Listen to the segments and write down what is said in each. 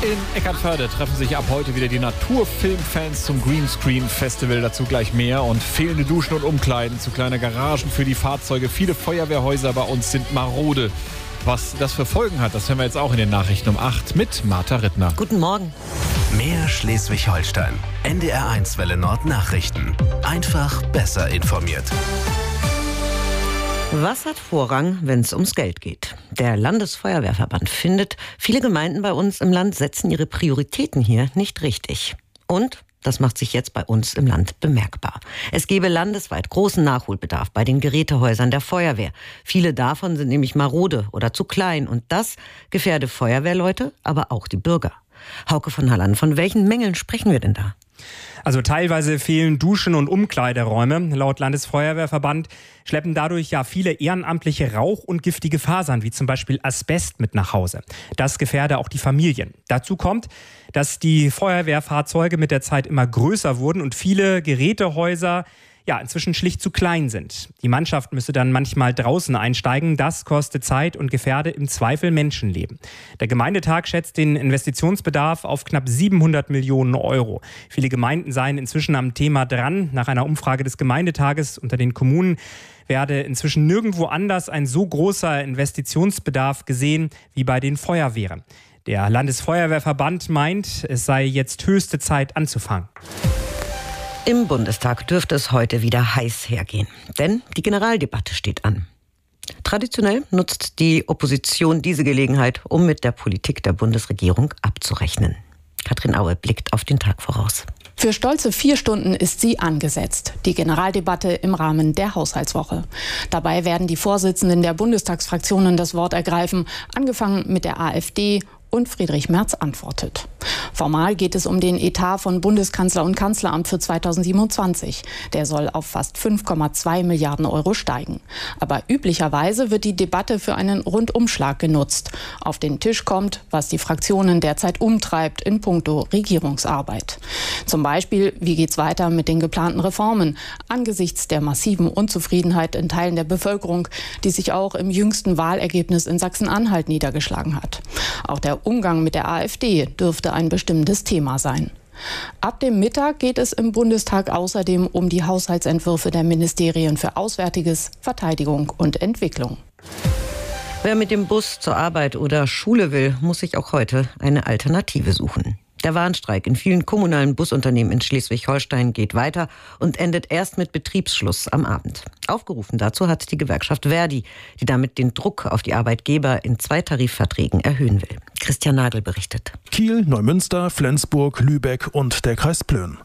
In Eckernförde treffen sich ab heute wieder die Naturfilmfans zum Greenscreen Festival. Dazu gleich mehr. Und fehlende Duschen und Umkleiden zu kleine Garagen für die Fahrzeuge. Viele Feuerwehrhäuser bei uns sind marode. Was das für Folgen hat, das hören wir jetzt auch in den Nachrichten um 8 mit Martha Rittner. Guten Morgen. Mehr Schleswig-Holstein. NDR1 Welle Nord Nachrichten. Einfach besser informiert. Was hat Vorrang, wenn es ums Geld geht? Der Landesfeuerwehrverband findet, viele Gemeinden bei uns im Land setzen ihre Prioritäten hier nicht richtig. Und das macht sich jetzt bei uns im Land bemerkbar. Es gebe landesweit großen Nachholbedarf bei den Gerätehäusern der Feuerwehr. Viele davon sind nämlich marode oder zu klein. Und das gefährde Feuerwehrleute, aber auch die Bürger. Hauke von Halland, von welchen Mängeln sprechen wir denn da? Also teilweise fehlen Duschen- und Umkleideräume. Laut Landesfeuerwehrverband schleppen dadurch ja viele ehrenamtliche Rauch- und giftige Fasern, wie zum Beispiel Asbest, mit nach Hause. Das gefährde auch die Familien. Dazu kommt, dass die Feuerwehrfahrzeuge mit der Zeit immer größer wurden und viele Gerätehäuser inzwischen schlicht zu klein sind. Die Mannschaft müsse dann manchmal draußen einsteigen. Das kostet Zeit und gefährde im Zweifel Menschenleben. Der Gemeindetag schätzt den Investitionsbedarf auf knapp 700 Millionen Euro. Viele Gemeinden seien inzwischen am Thema dran. Nach einer Umfrage des Gemeindetages unter den Kommunen werde inzwischen nirgendwo anders ein so großer Investitionsbedarf gesehen wie bei den Feuerwehren. Der Landesfeuerwehrverband meint, es sei jetzt höchste Zeit anzufangen. Im Bundestag dürfte es heute wieder heiß hergehen, denn die Generaldebatte steht an. Traditionell nutzt die Opposition diese Gelegenheit, um mit der Politik der Bundesregierung abzurechnen. Katrin Aue blickt auf den Tag voraus. Für stolze 4 Stunden ist sie angesetzt, die Generaldebatte im Rahmen der Haushaltswoche. Dabei werden die Vorsitzenden der Bundestagsfraktionen das Wort ergreifen, angefangen mit der AfD, und Friedrich Merz antwortet. Formal geht es um den Etat von Bundeskanzler und Kanzleramt für 2027. Der soll auf fast 5,2 Milliarden Euro steigen. Aber üblicherweise wird die Debatte für einen Rundumschlag genutzt. Auf den Tisch kommt, was die Fraktionen derzeit umtreibt in puncto Regierungsarbeit. Zum Beispiel, wie geht's weiter mit den geplanten Reformen angesichts der massiven Unzufriedenheit in Teilen der Bevölkerung, die sich auch im jüngsten Wahlergebnis in Sachsen-Anhalt niedergeschlagen hat. Auch der Umgang mit der AfD dürfte ein bestimmendes Thema sein. Ab dem Mittag geht es im Bundestag außerdem um die Haushaltsentwürfe der Ministerien für Auswärtiges, Verteidigung und Entwicklung. Wer mit dem Bus zur Arbeit oder Schule will, muss sich auch heute eine Alternative suchen. Der Warnstreik in vielen kommunalen Busunternehmen in Schleswig-Holstein geht weiter und endet erst mit Betriebsschluss am Abend. Aufgerufen dazu hat die Gewerkschaft Verdi, die damit den Druck auf die Arbeitgeber in 2 Tarifverträgen erhöhen will. Christian Nagel berichtet. Kiel, Neumünster, Flensburg, Lübeck und der Kreis Plön.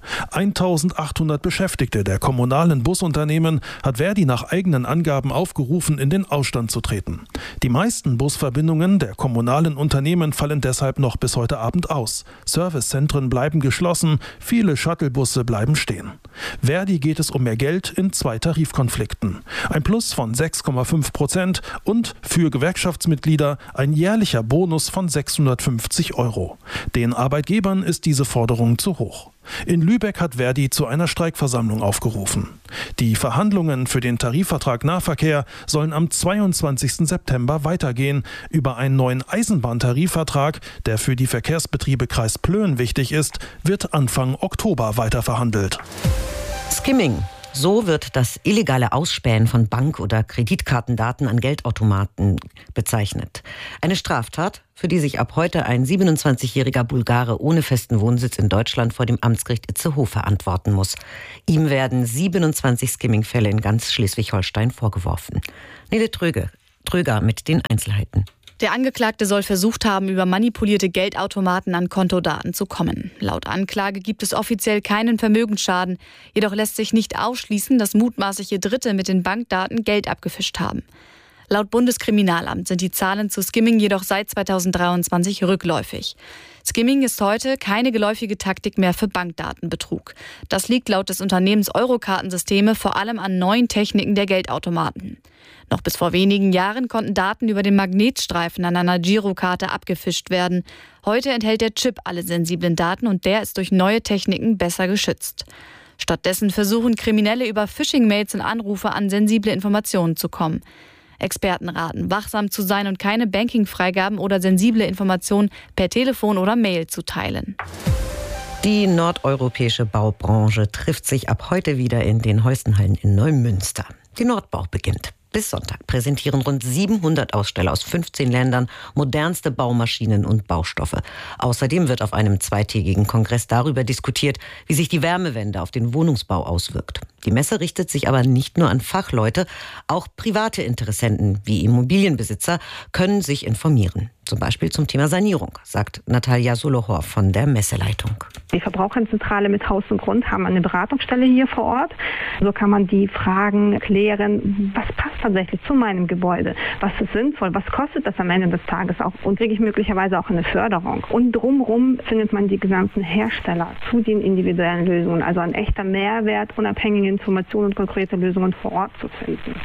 1800 Beschäftigte der kommunalen Busunternehmen hat Verdi nach eigenen Angaben aufgerufen, in den Ausstand zu treten. Die meisten Busverbindungen der kommunalen Unternehmen fallen deshalb noch bis heute Abend aus. Servicezentren bleiben geschlossen, viele Shuttlebusse bleiben stehen. Verdi geht es um mehr Geld in 2 Tarifkonflikten. Ein Plus von 6,5% und für Gewerkschaftsmitglieder ein jährlicher Bonus von 650 Euro. Den Arbeitgebern ist diese Forderung zu hoch. In Lübeck hat Verdi zu einer Streikversammlung aufgerufen. Die Verhandlungen für den Tarifvertrag Nahverkehr sollen am 22. September weitergehen. Über einen neuen Eisenbahntarifvertrag, der für die Verkehrsbetriebe Kreis Plön wichtig ist, wird Anfang Oktober weiter verhandelt. Skimming. So wird das illegale Ausspähen von Bank- oder Kreditkartendaten an Geldautomaten bezeichnet. Eine Straftat, für die sich ab heute ein 27-jähriger Bulgare ohne festen Wohnsitz in Deutschland vor dem Amtsgericht Itzehoe verantworten muss. Ihm werden 27 Skimming-Fälle in ganz Schleswig-Holstein vorgeworfen. Nele Tröger mit den Einzelheiten. Der Angeklagte soll versucht haben, über manipulierte Geldautomaten an Kontodaten zu kommen. Laut Anklage gibt es offiziell keinen Vermögensschaden. Jedoch lässt sich nicht ausschließen, dass mutmaßliche Dritte mit den Bankdaten Geld abgefischt haben. Laut Bundeskriminalamt sind die Zahlen zu Skimming jedoch seit 2023 rückläufig. Skimming ist heute keine geläufige Taktik mehr für Bankdatenbetrug. Das liegt laut des Unternehmens Eurokartensysteme vor allem an neuen Techniken der Geldautomaten. Noch bis vor wenigen Jahren konnten Daten über den Magnetstreifen an einer Girokarte abgefischt werden. Heute enthält der Chip alle sensiblen Daten und der ist durch neue Techniken besser geschützt. Stattdessen versuchen Kriminelle über Phishing-Mails und Anrufe an sensible Informationen zu kommen. Experten raten, wachsam zu sein und keine Banking-Freigaben oder sensible Informationen per Telefon oder Mail zu teilen. Die nordeuropäische Baubranche trifft sich ab heute wieder in den Heusenhallen in Neumünster. Die Nordbau beginnt. Bis Sonntag präsentieren rund 700 Aussteller aus 15 Ländern modernste Baumaschinen und Baustoffe. Außerdem wird auf einem zweitägigen Kongress darüber diskutiert, wie sich die Wärmewende auf den Wohnungsbau auswirkt. Die Messe richtet sich aber nicht nur an Fachleute, auch private Interessenten wie Immobilienbesitzer können sich informieren. Zum Beispiel zum Thema Sanierung, sagt Natalia Solohor von der Messeleitung. Die Verbraucherzentrale mit Haus und Grund haben eine Beratungsstelle hier vor Ort. So kann man die Fragen klären, was passt tatsächlich zu meinem Gebäude, was ist sinnvoll, was kostet das am Ende des Tages auch und kriege ich möglicherweise auch eine Förderung. Und drumherum findet man die gesamten Hersteller zu den individuellen Lösungen, also ein echter Mehrwert, unabhängige Informationen und konkrete Lösungen vor Ort zu finden.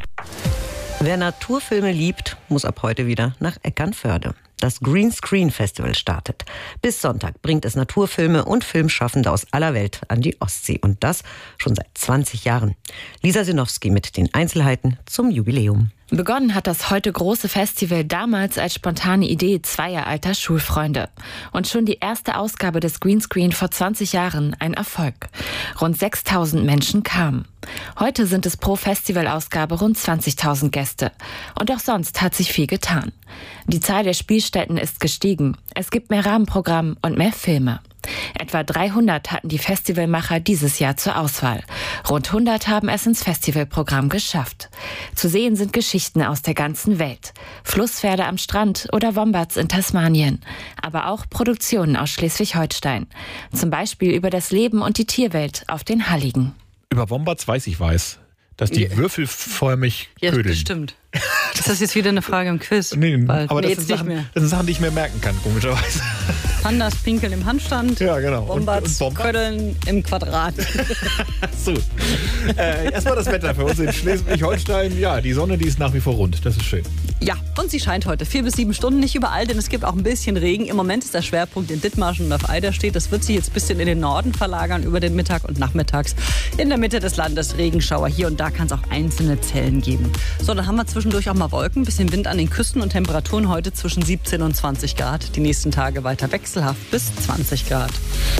Wer Naturfilme liebt, muss ab heute wieder nach Eckernförde. Das Green Screen Festival startet. Bis Sonntag bringt es Naturfilme und Filmschaffende aus aller Welt an die Ostsee. Und das schon seit 20 Jahren. Lisa Sinowski mit den Einzelheiten zum Jubiläum. Begonnen hat das heute große Festival damals als spontane Idee zweier alter Schulfreunde. Und schon die erste Ausgabe des Greenscreen vor 20 Jahren ein Erfolg. Rund 6.000 Menschen kamen. Heute sind es pro Festivalausgabe rund 20.000 Gäste. Und auch sonst hat sich viel getan. Die Zahl der Spielstätten ist gestiegen. Es gibt mehr Rahmenprogramm und mehr Filme. Etwa 300 hatten die Festivalmacher dieses Jahr zur Auswahl. Rund 100 haben es ins Festivalprogramm geschafft. Zu sehen sind Geschichten aus der ganzen Welt. Flusspferde am Strand oder Wombats in Tasmanien. Aber auch Produktionen aus Schleswig-Holstein. Zum Beispiel über das Leben und die Tierwelt auf den Halligen. Über Wombats weiß, dass die würfelförmig ködeln. Ja, bestimmt. Ist das jetzt wieder eine Frage im Quiz? Nee, aber das jetzt sind Sachen, die ich mir merken kann, komischerweise. Pandas pinkeln im Handstand. Ja, genau. Wombats ködeln im Quadrat. So. Erstmal das Wetter für uns in Schleswig-Holstein. Ja, die Sonne, die ist nach wie vor rund. Das ist schön. Ja, und sie scheint heute 4 bis 7 Stunden, nicht überall, denn es gibt auch ein bisschen Regen. Im Moment ist der Schwerpunkt in Dithmarschen und auf Eiderstedt. Das wird sich jetzt ein bisschen in den Norden verlagern über den Mittag und nachmittags. In der Mitte des Landes Regenschauer. Hier und da kann es auch einzelne Zellen geben. So, dann haben wir zwischendurch auch mal Wolken, ein bisschen Wind an den Küsten und Temperaturen heute zwischen 17 und 20 Grad. Die nächsten Tage weiter wechselhaft bis 20 Grad.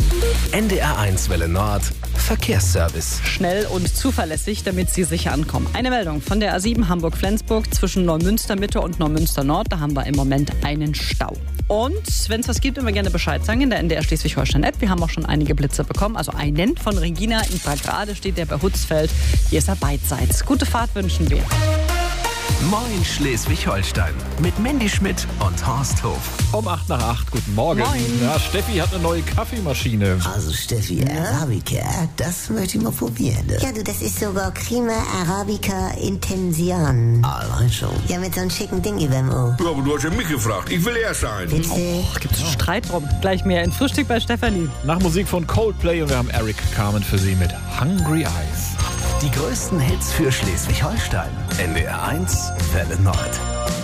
NDR1 Welle Nord, Verkehrsservice. Schnell und zuverlässig, damit Sie sicher ankommen. Eine Meldung von der A7 Hamburg-Flensburg zwischen Neumünster Mitte und Neumünster Nord. Da haben wir im Moment einen Stau. Und wenn es was gibt, immer gerne Bescheid sagen in der NDR Schleswig-Holstein-App. Wir haben auch schon einige Blitze bekommen. Also einen von Regina in Pragrade steht der bei Hutzfeld. Hier ist er beidseits. Gute Fahrt wünschen wir. Moin Schleswig-Holstein mit Mandy Schmidt und Horst Hof. Um 8 nach 8, guten Morgen. Moin. Ja, Steffi hat eine neue Kaffeemaschine. Also Steffi, Arabica, das möchte ich mal probieren. Ne? Ja, du, das ist sogar Crema Arabica Intension. Allein schon. Ja, mit so einem schicken Ding überm Ohr. Ja, aber du hast ja mich gefragt. Ich will erst sein. Gibt es Streit drum? Gleich mehr in Frühstück bei Stefanie. Nach Musik von Coldplay und wir haben Eric Carmen für Sie mit Hungry Eyes. Die größten Hits für Schleswig-Holstein. NDR1 Welle Nord.